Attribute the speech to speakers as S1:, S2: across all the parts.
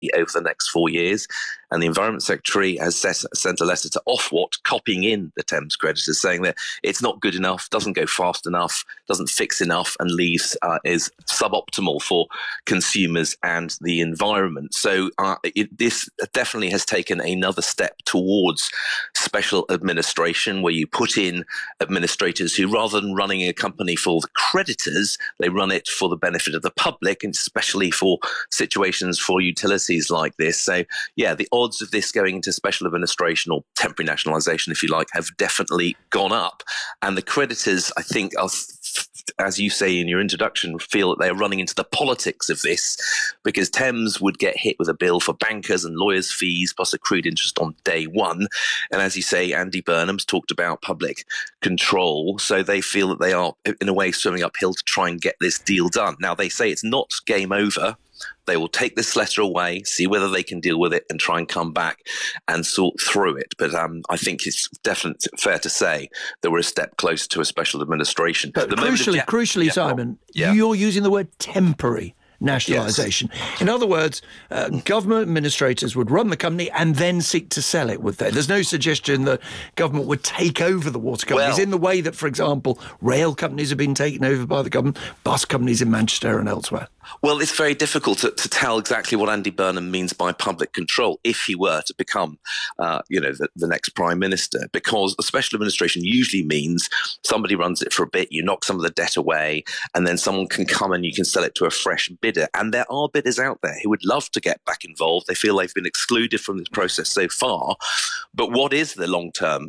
S1: over the next 4 years. And the Environment Secretary has sent a letter to Ofwat copying in the Thames creditors, saying that it's not good enough, doesn't go fast enough, doesn't fix enough, and leaves is suboptimal for consumers and the environment. So this definitely has taken another step towards special administration, where you put in administrators who, rather than running a company for the creditors, they run it for the benefit of the public, and especially for situations for utilities like this. So, yeah, the odds of this going into special administration, or temporary nationalisation, if you like, have definitely gone up. And the creditors, I think, are, as you say in your introduction, feel that they're running into the politics of this, because Thames would get hit with a bill for bankers and lawyers' fees plus accrued interest on day one. And as you say, Andy Burnham's talked about public control. So they feel that they are, in a way, swimming uphill to try and get this deal done. Now, they say it's not game over. They will take this letter away, see whether they can deal with it, and try and come back and sort through it. But I think it's definitely fair to say that we're a step closer to a special administration.
S2: But crucially, Simon, you're using the word temporary nationalisation. Yes. In other words, government administrators would run the company and then seek to sell it, would they? There's no suggestion that government would take over the water companies in the way that, for example, rail companies have been taken over by the government, bus companies in Manchester and elsewhere.
S1: Well, it's very difficult to tell exactly what Andy Burnham means by public control if he were to become, the next Prime Minister, because a special administration usually means somebody runs it for a bit, you knock some of the debt away, and then someone can come and you can sell it to a fresh bidder. And there are bidders out there who would love to get back involved. They feel they've been excluded from this process so far. But what is the long-term,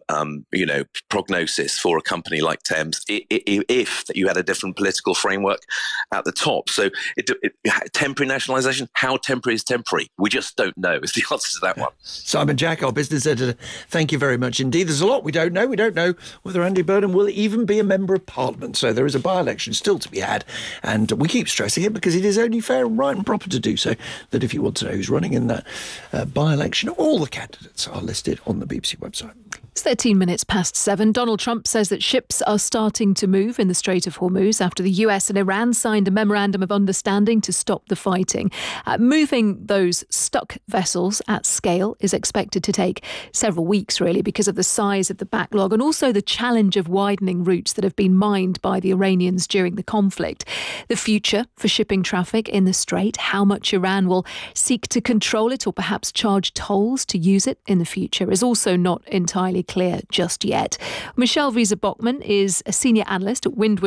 S1: prognosis for a company like Thames if you had a different political framework at the top? So temporary nationalisation, how temporary is temporary? We just don't know is the answer to that one.
S2: Simon Jack, our business editor, thank you very much indeed. There's a lot we don't know. We don't know whether Andy Burnham will even be a member of Parliament. So there is a by-election still to be had. And we keep stressing it because it is only fair and right and proper to do so, that if you want to know who's running in that by-election, all the candidates are listed on the BBC website.
S3: It's 13 minutes past 7. Donald Trump says that ships are starting to move in the Strait of Hormuz after the US and Iran signed a memorandum of understanding to stop the fighting. Moving those stuck vessels at scale is expected to take several weeks, really, because of the size of the backlog and also the challenge of widening routes that have been mined by the Iranians during the conflict. The future for shipping traffic in the Strait, how much Iran will seek to control it or perhaps charge tolls to use it in the future, is also not entirely clear just yet. Michelle Wiese-Bockman is a senior analyst at Windward